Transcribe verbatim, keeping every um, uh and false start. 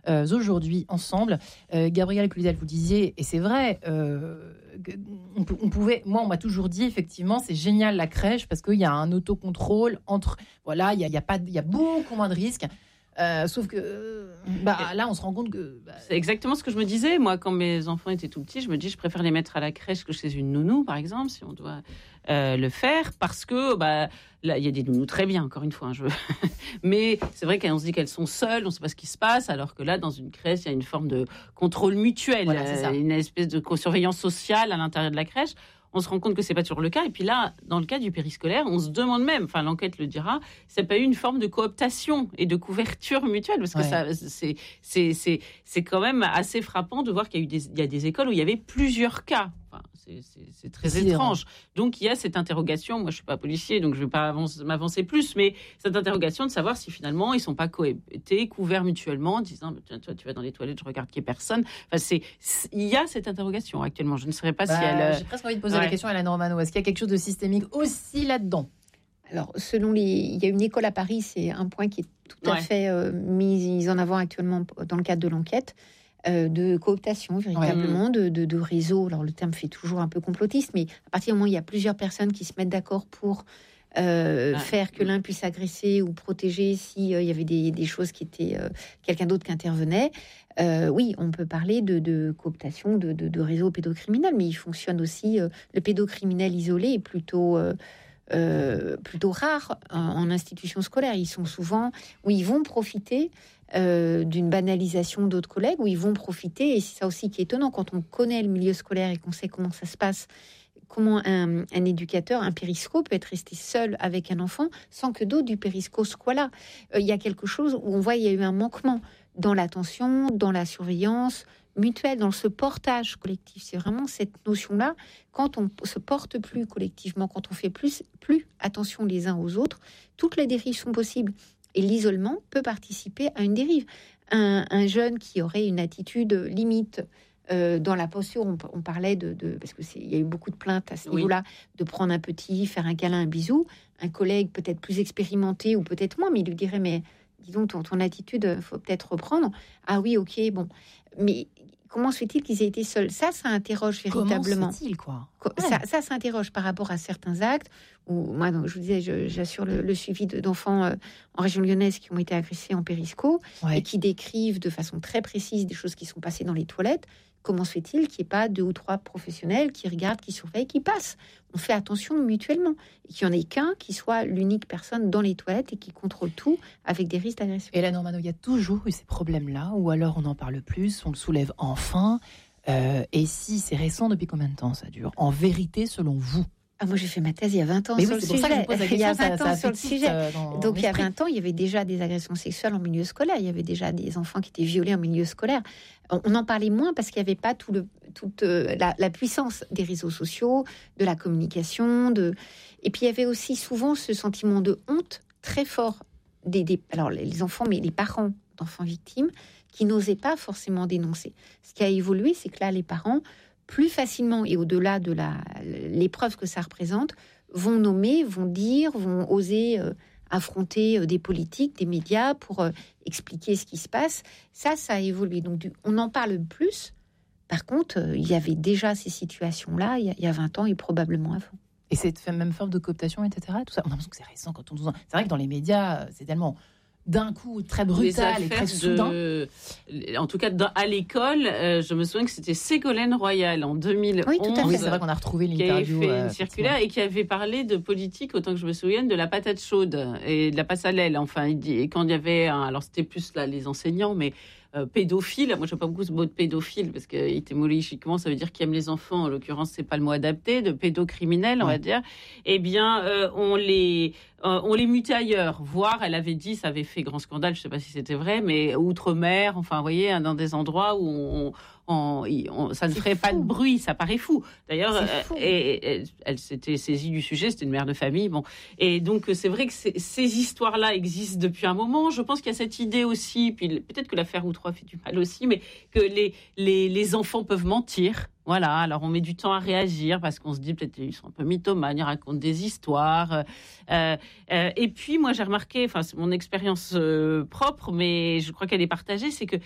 euh, aujourd'hui ensemble. Euh, Gabrielle Cluzel, vous disiez, et c'est vrai, euh, on, on pouvait, moi on m'a toujours dit effectivement c'est génial la crèche parce qu'il y a un autocontrôle entre, voilà, il y a, il y a pas, il y a beaucoup moins de risques. Euh, sauf que bah, là, on se rend compte que... Bah... C'est exactement ce que je me disais. Moi, quand mes enfants étaient tout petits, je me dis je préfère les mettre à la crèche que chez une nounou, par exemple, si on doit euh, le faire. Parce que bah, là, il y a des nounous très bien, encore une fois. Hein, je... Mais c'est vrai qu'on se dit qu'elles sont seules, on ne sait pas ce qui se passe. Alors que là, dans une crèche, il y a une forme de contrôle mutuel, voilà, c'est ça. Une espèce de surveillance sociale à l'intérieur de la crèche. On se rend compte que c'est pas toujours le cas. Et puis là, dans le cas du périscolaire, on se demande même, enfin l'enquête le dira, c'est pas eu une forme de cooptation et de couverture mutuelle, parce que ouais. ça, c'est, c'est, c'est, c'est quand même assez frappant de voir qu'il y a eu des, il y a des écoles où il y avait plusieurs cas. Enfin, c'est, c'est, c'est très c'est étrange. Vrai. Donc il y a cette interrogation. Moi, je suis pas policier, donc je vais pas avance, m'avancer plus, mais cette interrogation de savoir si finalement ils sont pas cooptés, couverts mutuellement, en disant tiens, toi, tu vas dans les toilettes, je regarde qu'il y ait personne. Enfin, c'est, c'est, il y a cette interrogation actuellement. Je ne saurais pas bah, si elle. J'ai presque envie de poser ouais. la question à Hélène Romano. Est-ce qu'il y a quelque chose de systémique aussi là-dedans? Alors, selon les, il y a une école à Paris, c'est un point qui est tout à ouais. fait euh, mis en avant actuellement dans le cadre de l'enquête. Euh, de cooptation véritablement, ouais. de, de, de réseau. Alors le terme fait toujours un peu complotiste, mais à partir du moment où il y a plusieurs personnes qui se mettent d'accord pour euh, ouais. faire que l'un puisse agresser ou protéger s'il euh, y avait des, des choses qui étaient euh, quelqu'un d'autre qui intervenait, euh, oui, on peut parler de, de cooptation, de, de, de réseau pédocriminel, mais il fonctionne aussi, euh, le pédocriminel isolé est plutôt... Euh, Euh, plutôt rares en, en institution scolaire. Ils sont souvent où ils vont profiter euh, d'une banalisation d'autres collègues, où ils vont profiter, et c'est ça aussi qui est étonnant quand on connaît le milieu scolaire et qu'on sait comment ça se passe, comment un, un éducateur, un périsco peut être resté seul avec un enfant sans que d'autres du périsco soient là. Il euh, y a quelque chose où on voit qu'il y a eu un manquement dans l'attention, dans la surveillance mutuelle, dans ce portage collectif. C'est vraiment cette notion-là, quand on se porte plus collectivement, quand on fait plus, plus attention les uns aux autres, toutes les dérives sont possibles. Et l'isolement peut participer à une dérive. Un, un jeune qui aurait une attitude limite euh, dans la posture, on, on parlait de... de parce qu'il y a eu beaucoup de plaintes à ce oui. niveau-là, de prendre un petit, faire un câlin, un bisou. Un collègue peut-être plus expérimenté ou peut-être moins, mais il lui dirait, mais dis donc, ton, ton attitude, il faut peut-être reprendre. Ah oui, ok, bon. Mais comment se fait-il qu'ils aient été seuls? Ça, ça interroge véritablement. Comment se fait-il, quoi ça, ça, ça interroge par rapport à certains actes. Où, moi, donc, je vous disais, je, j'assure le, le suivi de, d'enfants euh, en région lyonnaise qui ont été agressés en périsco ouais. et qui décrivent de façon très précise des choses qui sont passées dans les toilettes. Comment se fait-il qu'il n'y ait pas deux ou trois professionnels qui regardent, qui surveillent, qui passent? On fait attention mutuellement. Et qu'il n'y en ait qu'un qui soit l'unique personne dans les toilettes et qui contrôle tout avec des risques d'agression. Et là, Normano, il y a toujours eu ces problèmes-là, ou alors on en parle plus, on le soulève enfin. Euh, et si c'est récent, depuis combien de temps ça dure? En vérité, selon vous? Ah, moi, j'ai fait ma thèse il y a vingt ans mais sur oui, le c'est pour sujet. Ça que je pose la question, il y a vingt ça, ans ça sur le sujet. Euh, dans, Donc, il y a l'esprit. vingt ans, il y avait déjà des agressions sexuelles en milieu scolaire. Il y avait déjà des enfants qui étaient violés en milieu scolaire. On, on en parlait moins parce qu'il n'y avait pas tout le, toute euh, la, la puissance des réseaux sociaux, de la communication. De... Et puis, il y avait aussi souvent ce sentiment de honte très fort des, des alors les enfants, mais les parents d'enfants victimes qui n'osaient pas forcément dénoncer. Ce qui a évolué, c'est que là, les parents, plus facilement et au-delà de la, l'épreuve que ça représente, vont nommer, vont dire, vont oser euh, affronter euh, des politiques, des médias pour euh, expliquer ce qui se passe. Ça, ça a évolué. Donc, du, on en parle plus. Par contre, euh, il y avait déjà ces situations-là il y a, il y a vingt ans et probablement avant. Et cette même forme de cooptation, et cetera. Tout ça, on a l'impression que c'est récent quand on nous en... C'est vrai que dans les médias, c'est tellement... d'un coup très brutal et très soudain. De, en tout cas, dans, à l'école, euh, je me souviens que c'était Ségolène Royal en deux mille onze. Oui, tout à fait. Oui, c'est vrai qu'on a retrouvé l'interview. Qui avait fait euh, une circulaire et qui avait parlé de politique, autant que je me souvienne, de la patate chaude et de la passe à l'aile. Enfin, il dit, et quand il y avait, un, alors c'était plus là les enseignants, mais euh, pédophile. Moi, j'aime pas beaucoup ce mot de pédophile parce que étymologiquement, ça veut dire qui aime les enfants. En l'occurrence, c'est pas le mot adapté. De pédocriminel, on ouais. va dire. Eh bien, euh, on les Euh, on les mutait ailleurs, voire, elle avait dit, ça avait fait grand scandale, je ne sais pas si c'était vrai, mais outre-mer, enfin, vous voyez, dans des endroits où on, on, on, ça ne c'est ferait fou. Pas de bruit, ça paraît fou. D'ailleurs, euh, et, et, elle s'était saisie du sujet, c'était une mère de famille, bon. Et donc, c'est vrai que ces histoires-là existent depuis un moment. Je pense qu'il y a cette idée aussi, puis peut-être que l'affaire Outroie fait du mal aussi, mais que les, les, les enfants peuvent mentir. Voilà, alors on met du temps à réagir parce qu'on se dit peut-être qu'ils sont un peu mythomanes, ils racontent des histoires. Euh, euh, et puis moi j'ai remarqué, enfin c'est mon expérience euh, propre, mais je crois qu'elle est partagée, c'est que